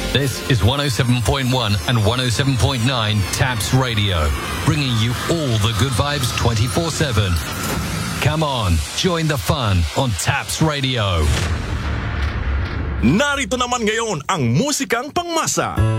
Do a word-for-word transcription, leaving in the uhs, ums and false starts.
This is one oh seven point one and one oh seven point nine Taps Radio, bringing you all the good vibes twenty-four seven. Come on, join the fun on Taps Radio. Narito naman ngayon ang musikang pangmasa.